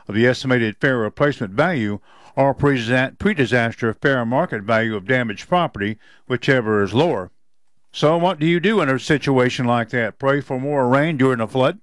of the estimated fair replacement value or pre-disaster fair market value of damaged property, whichever is lower. So what do you do in a situation like that? Pray for more rain during a flood?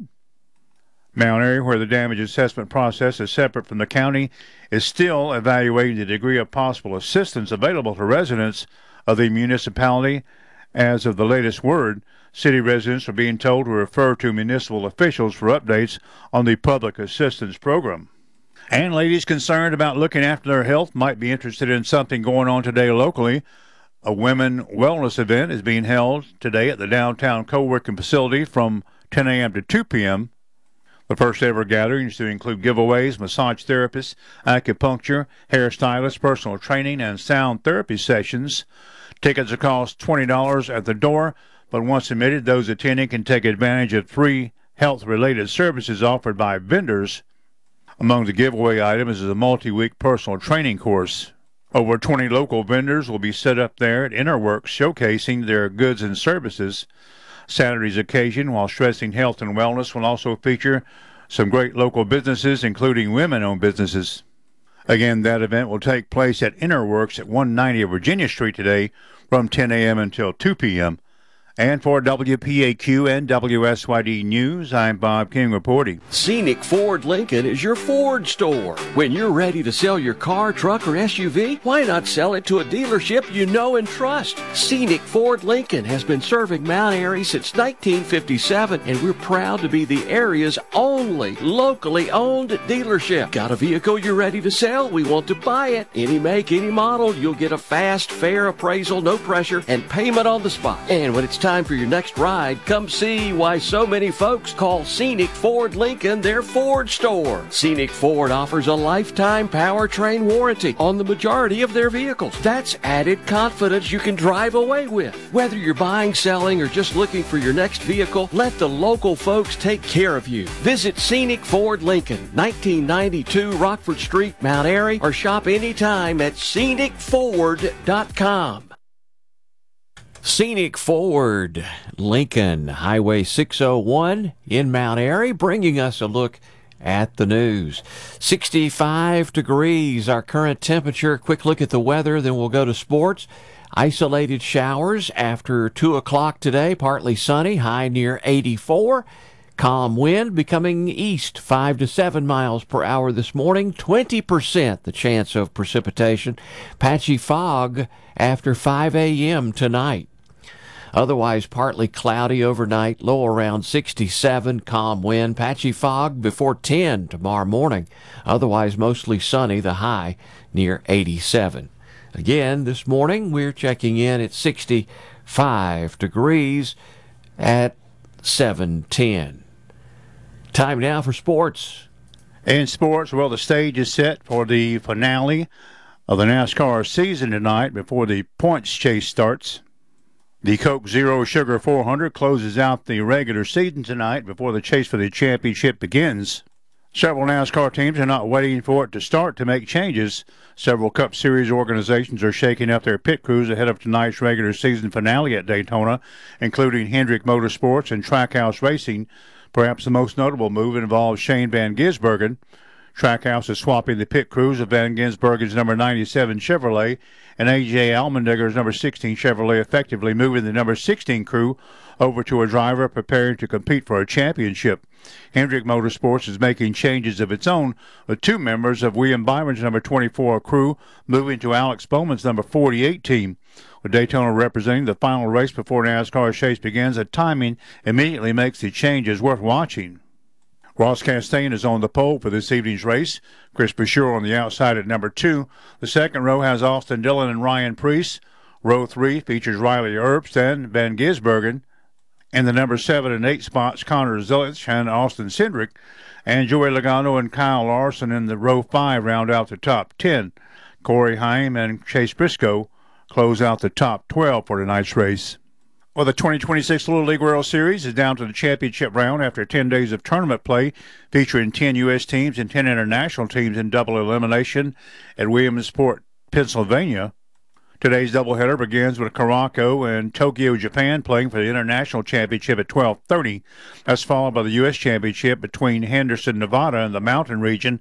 Mount Airy, where the damage assessment process is separate from the county, is still evaluating the degree of possible assistance available to residents of the municipality. As of the latest word, city residents are being told to refer to municipal officials for updates on the public assistance program. And ladies concerned about looking after their health might be interested in something going on today locally. A women wellness event is being held today at the downtown co-working facility from 10 a.m. to 2 p.m. The first ever gatherings to include giveaways, massage therapists, acupuncture, hairstylists, personal training, and sound therapy sessions. Tickets will cost $20 at the door, but once admitted, those attending can take advantage of free health-related services offered by vendors. Among the giveaway items is a multi-week personal training course. Over 20 local vendors will be set up there at Interworks showcasing their goods and services. Saturday's occasion, while stressing health and wellness, will also feature some great local businesses, including women-owned businesses. Again, that event will take place at Interworks at 190 Virginia Street today from 10 a.m. until 2 p.m. And for WPAQ and WSYD News, I'm Bob King reporting. Scenic Ford Lincoln is your Ford store. When you're ready to sell your car, truck, or SUV, why not sell it to a dealership you know and trust? Scenic Ford Lincoln has been serving Mount Airy since 1957, and we're proud to be the area's only locally owned dealership. Got a vehicle you're ready to sell? We want to buy it. Any make, any model, you'll get a fast, fair appraisal, no pressure, and payment on the spot. And when it's time for your next ride, come see why so many folks call Scenic Ford Lincoln their Ford store. Scenic Ford offers a lifetime powertrain warranty on the majority of their vehicles. That's added confidence you can drive away with. Whether you're buying, selling, or just looking for your next vehicle, let the local folks take care of you. Visit Scenic Ford Lincoln, 1992 Rockford Street, Mount Airy, or shop anytime at scenicford.com. Scenic Ford Lincoln, Highway 601 in Mount Airy, bringing us a look at the news. 65 degrees, our current temperature. Quick look at the weather, then we'll go to sports. Isolated showers after 2 o'clock today, partly sunny, high near 84. Calm wind becoming east, 5 to 7 miles per hour this morning. 20% the chance of precipitation. Patchy fog after 5 a.m. tonight. Otherwise partly cloudy overnight, low around 67, calm wind, patchy fog before 10 tomorrow morning. Otherwise mostly sunny, the high near 87. Again, this morning we're checking in at 65 degrees at 7:10. Time now for sports. In sports, well, the stage is set for the finale of the NASCAR season tonight before the points chase starts. The Coke Zero Sugar 400 closes out the regular season tonight before the chase for the championship begins. Several NASCAR teams are not waiting for it to start to make changes. Several Cup Series organizations are shaking up their pit crews ahead of tonight's regular season finale at Daytona, including Hendrick Motorsports and Trackhouse Racing. Perhaps the most notable move involves Shane Van Gisbergen. Trackhouse is swapping the pit crews of Van Gisbergen's number 97 Chevrolet and A.J. Allmendinger's number 16 Chevrolet, effectively moving the number 16 crew over to a driver preparing to compete for a championship. Hendrick Motorsports is making changes of its own, with two members of William Byron's number 24 crew moving to Alex Bowman's number 48 team. With Daytona representing the final race before NASCAR's chase begins, the timing immediately makes the changes worth watching. Ross Chastain is on the pole for this evening's race. Chris Buescher on the outside at number 2. The second row has Austin Dillon and Ryan Preece. Row 3 features Riley Herbst and Van Gisbergen. In the number 7 and 8 spots, Connor Zilisch and Austin Cindric. And Joey Logano and Kyle Larson in the row 5 round out the top 10. Corey Heim and Chase Briscoe close out the top 12 for tonight's race. Well, the 2026 Little League World Series is down to the championship round after 10 days of tournament play, featuring 10 U.S. teams and 10 international teams in double elimination at Williamsport, Pennsylvania. Today's doubleheader begins with Caraco and Tokyo, Japan, playing for the international championship at 12:30. That's followed by the U.S. championship between Henderson, Nevada, and the Mountain region